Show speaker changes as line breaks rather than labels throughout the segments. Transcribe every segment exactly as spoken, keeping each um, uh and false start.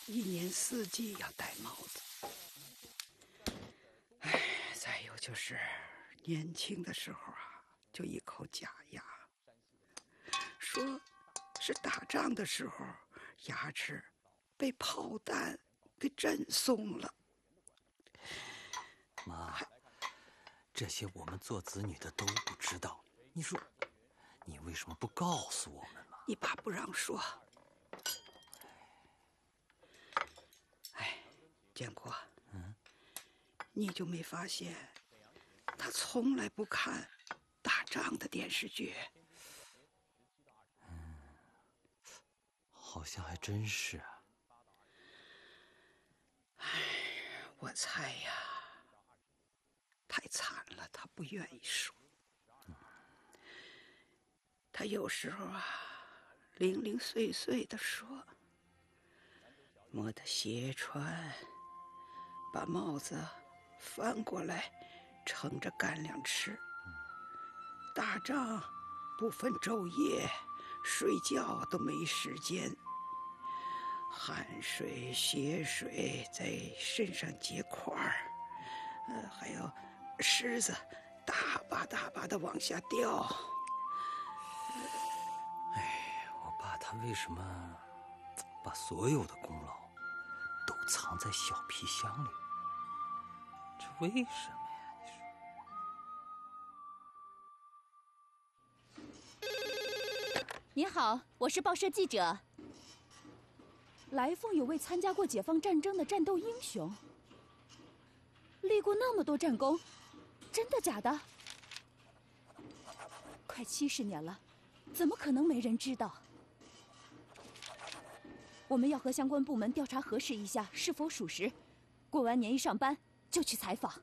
一年四季要戴帽子。哎，再有就是年轻的时候啊，就一口假牙，说是打仗的时候牙齿被炮弹给震松了。
妈，这些我们做子女的都不知道，你说你为什么不告诉我们嘛？
你爸不让说。哎，建国，嗯，你就没发现他从来不看打仗的电视剧？
嗯，好像还真是啊。
哎，我猜呀，太惨了，他不愿意说。嗯，他有时候啊，零零碎碎的说，摸的鞋穿，把帽子翻过来盛着干粮吃。打仗不分昼夜，睡觉都没时间，汗水血水在身上结块儿，呃，还有虱子大把大把的往下掉。
哎，我爸他为什么把所有的功劳都藏在小皮箱里？这为什么呀？你说。
您好，我是报社记者。来凤有位参加过解放战争的战斗英雄，立过那么多战功，真的假的？快七十年了，怎么可能没人知道？我们要和相关部门调查核实一下是否属实，过完年一上班就去采访。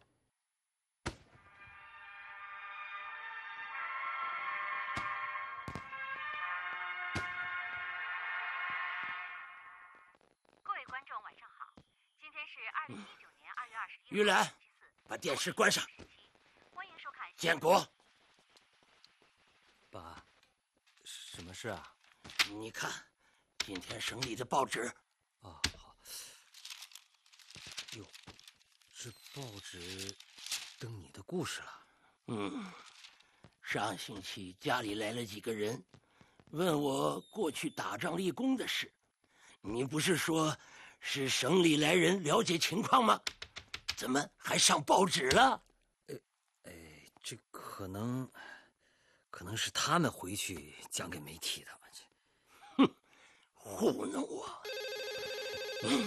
玉兰，把电视关上。建国，
爸，什么事啊？
你看，今天省里的报纸。
啊，好。哟，这报纸登你的故事了。
嗯，上星期家里来了几个人，问我过去打仗立功的事。你不是说是省里来人了解情况吗？怎么还上报纸了？
哎哎，这可能，可能是他们回去讲给媒体的。
哼，糊弄我！嗯，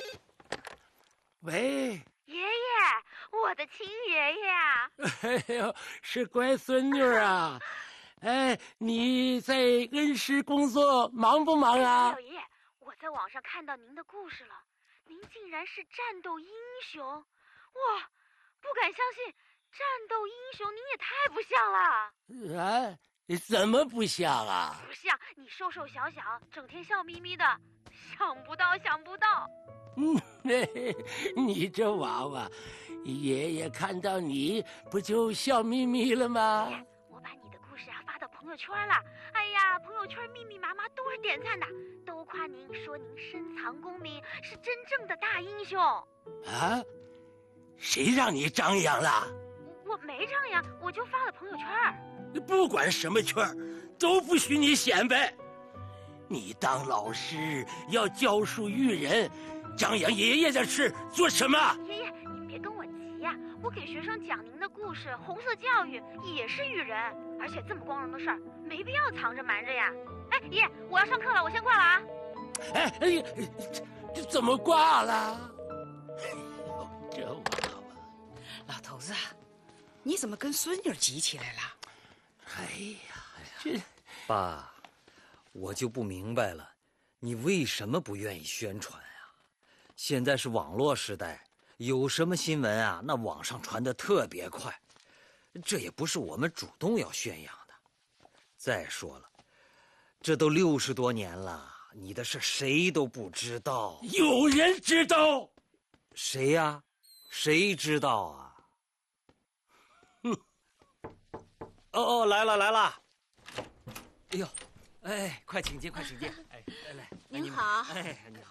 喂，
爷爷，我的亲爷爷啊！
哎呦，是乖孙女啊！哎，你在恩施工作忙不忙啊？
老爷爷，我在网上看到您的故事了，您竟然是战斗英雄！哇，不敢相信，战斗英雄您也太不像了。
啊，怎么不像啊？
不像，你瘦瘦小小，整天笑眯眯的，想不到，想不到。
嗯，你这娃娃，爷爷看到你不就笑眯眯了吗？
爷爷，我把你的故事啊发到朋友圈了，哎呀，朋友圈密密麻麻都是点赞的，都夸您，说您深藏功名，是真正的大英雄。
啊？谁让你张扬了？
我没张扬，我就发了朋友圈。
不管什么圈都不许你显摆。你当老师要教书育人，张扬爷爷的事做什么？
爷爷，您别跟我急呀、啊，我给学生讲您的故事，红色教育也是育人，而且这么光荣的事儿，没必要藏着瞒着呀。哎，爷爷，我要上课了，我先挂了啊。
哎哎，这这怎么挂了？哎呦，这娃娃！
老头子，你怎么跟孙女急起来了？
哎呀，这
爸，我就不明白了，你为什么不愿意宣传啊？现在是网络时代，有什么新闻啊，那网上传的特别快，这也不是我们主动要宣扬的。再说了，这都六十多年了，你的事谁都不知道。
有人知道？
谁呀？谁知道啊？
哼！
哦哦，来了来了！哎呦，哎，快请进，快请进！哎，来来，
您好。
哎，你好。